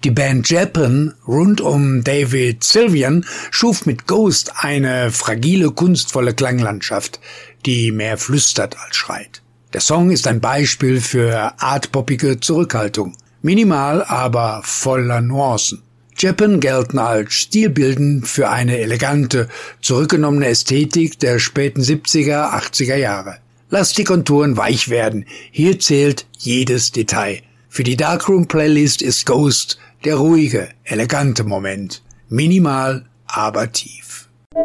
Die Band Japan rund um David Sylvian schuf mit Ghost eine fragile, kunstvolle Klanglandschaft, die mehr flüstert als schreit. Der Song ist ein Beispiel für artpoppige Zurückhaltung. Minimal, aber voller Nuancen. Japan gelten als stilbildend für eine elegante, zurückgenommene Ästhetik der späten 70er, 80er Jahre. Lasst die Konturen weich werden. Hier zählt jedes Detail. Für die Darkroom-Playlist ist Ghost der ruhige, elegante Moment. Minimal, aber tief.